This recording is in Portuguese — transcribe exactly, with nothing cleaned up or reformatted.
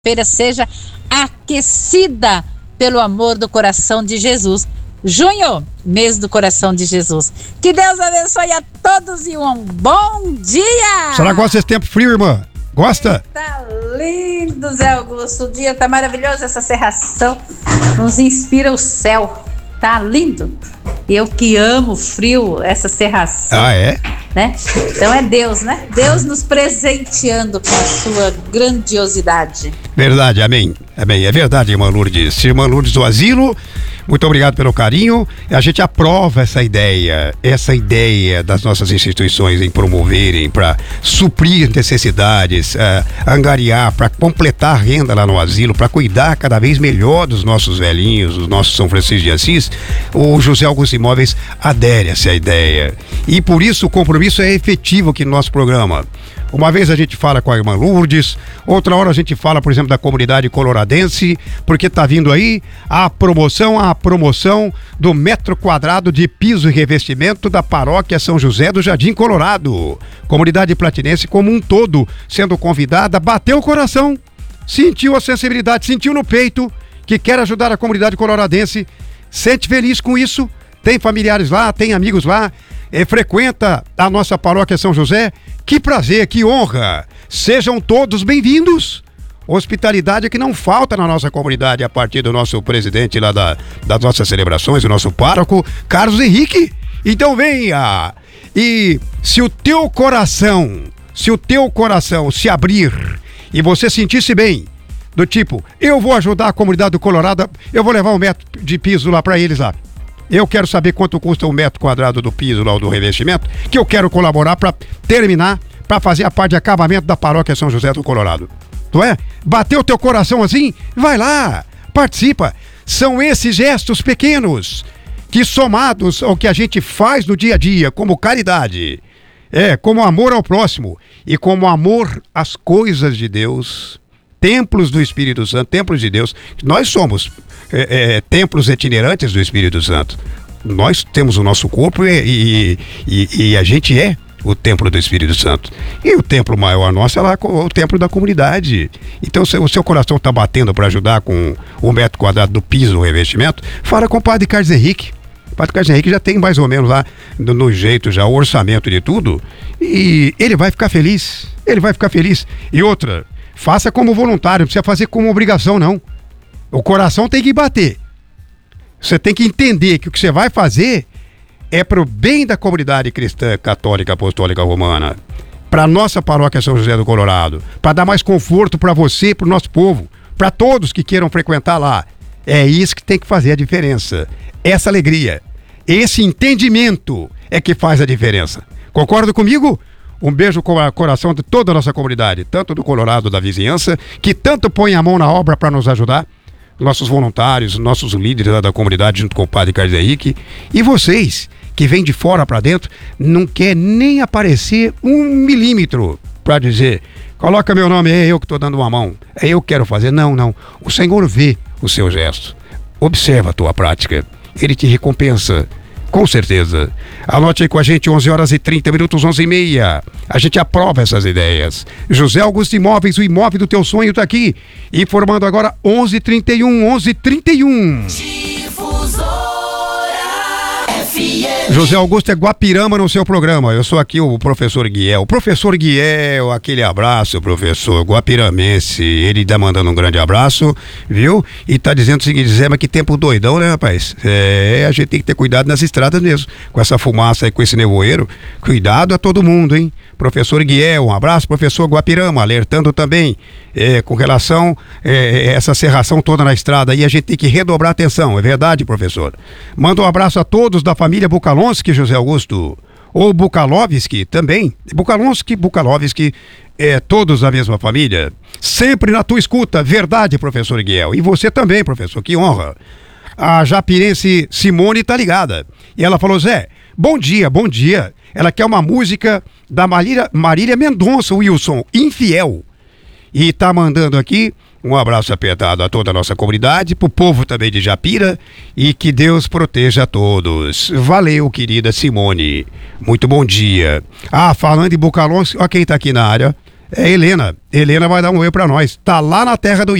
feira seja aquecida pelo amor do coração de Jesus. Junho, mês do coração de Jesus. Que Deus abençoe a todos e um bom dia! Será que gosta desse tempo frio, irmã? Gosta? Tá lindo, Zé Augusto. O dia tá maravilhoso, essa serração nos inspira o céu. Tá lindo. Eu que amo frio, essa serração. Ah, é? Né? Então é Deus, né? Deus nos presenteando com a sua grandiosidade. Verdade, amém. Amém. É verdade, irmã Lourdes. Irmã Lourdes do Asilo, muito obrigado pelo carinho. A gente aprova essa ideia, essa ideia das nossas instituições em promoverem para suprir necessidades, uh, angariar, para completar a renda lá no asilo, para cuidar cada vez melhor dos nossos velhinhos, dos nossos São Francisco de Assis. O José Augusto Imóveis adere a essa ideia. E por isso o compromisso é efetivo aqui no nosso programa. Uma vez a gente fala com a irmã Lourdes, outra hora a gente fala, por exemplo, da comunidade coloradense, porque tá vindo aí a promoção, a promoção do metro quadrado de piso e revestimento da paróquia São José do Jardim Colorado. Comunidade platinense como um todo, sendo convidada, bateu o coração, sentiu a sensibilidade, sentiu no peito que quer ajudar a comunidade coloradense, sente feliz com isso, tem familiares lá, tem amigos lá, é, frequenta a nossa paróquia São José. Que prazer, que honra! Sejam todos bem-vindos! Hospitalidade que não falta na nossa comunidade a partir do nosso presidente lá da, das nossas celebrações, o nosso pároco, Carlos Henrique. Então venha! E se o teu coração, se o teu coração se abrir e você sentir-se bem, do tipo, eu vou ajudar a comunidade do Colorado, eu vou levar um metro de piso lá para eles lá. Eu quero saber quanto custa um metro quadrado do piso lá, do revestimento, que eu quero colaborar para terminar, para fazer a parte de acabamento da paróquia São José do Colorado. Não é? Bateu o teu coração assim? Vai lá, participa. São esses gestos pequenos que, somados ao que a gente faz no dia a dia, como caridade, é, como amor ao próximo e como amor às coisas de Deus, templos do Espírito Santo, templos de Deus, nós somos é, é, templos itinerantes do Espírito Santo. Nós temos o nosso corpo e, e, e a gente é o templo do Espírito Santo. E o templo maior nosso é lá o templo da comunidade. Então, se o seu coração está batendo para ajudar com o metro quadrado do piso, o revestimento, fala com o padre Carlos Henrique. O padre Carlos Henrique já tem mais ou menos lá no, no jeito, já o orçamento de tudo, e ele vai ficar feliz. Ele vai ficar feliz. E outra, faça como voluntário, não precisa fazer como obrigação, não. O coração tem que bater. Você tem que entender que o que você vai fazer é para o bem da comunidade cristã, católica, apostólica, romana, para a nossa paróquia São José do Colorado, para dar mais conforto para você, para o nosso povo, para todos que queiram frequentar lá. É isso que tem que fazer a diferença. Essa alegria, esse entendimento é que faz a diferença. Concorda comigo? Um beijo com o coração de toda a nossa comunidade, tanto do Colorado, da vizinhança, que tanto põe a mão na obra para nos ajudar, nossos voluntários, nossos líderes da comunidade, junto com o padre Carlos Henrique, e vocês, que vêm de fora para dentro, não quer nem aparecer um milímetro para dizer, coloca meu nome, é eu que estou dando uma mão, é eu que quero fazer. Não, não, o Senhor vê o seu gesto, observa a tua prática, Ele te recompensa. Com certeza. Anote aí com a gente, onze horas e trinta minutos, onze e meia. A gente aprova essas ideias. José Augusto Imóveis, o imóvel do teu sonho está aqui. Informando agora, onze e trinta e um, onze e trinta e um. F M. José Augusto é Guapirama no seu programa. Eu sou aqui o professor Guiel. Professor Guiel, aquele abraço, professor guapiramense. Ele tá mandando um grande abraço, viu? E tá dizendo o seguinte, Zé, mas que tempo doidão, né, rapaz? É, a gente tem que ter cuidado nas estradas mesmo. Com essa fumaça aí, com esse nevoeiro. Cuidado a todo mundo, hein? Professor Guiel, um abraço, professor Guapirama, alertando também é, com relação a é, essa serração toda na estrada. E a gente tem que redobrar a atenção, é verdade, professor? Manda um abraço a todos da família Bukalonski, José Augusto, ou Bukalovski também, Bukalonski, Bukalovski, é, todos a mesma família, sempre na tua escuta, verdade, professor Guiel, e você também, professor, que honra. A japirense Simone tá ligada, e ela falou, Zé, bom dia, bom dia, ela quer uma música da Marília, Marília Mendonça, Wilson, Infiel, e tá mandando aqui um abraço apertado a toda a nossa comunidade, pro povo também de Japira, e que Deus proteja a todos. Valeu, querida Simone. Muito bom dia. Ah, falando em Bukalonski, ó quem tá aqui na área. É Helena. Helena vai dar um oi pra nós. Tá lá na terra do